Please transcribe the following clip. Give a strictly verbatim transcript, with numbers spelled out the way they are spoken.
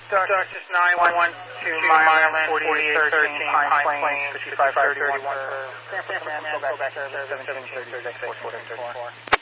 Doctors nine one one two Mireland, forty-eight thirteen Pine Plains, fifty-five thirty-one for San Francisco, go back to seventeen thirty-six, four forty-four.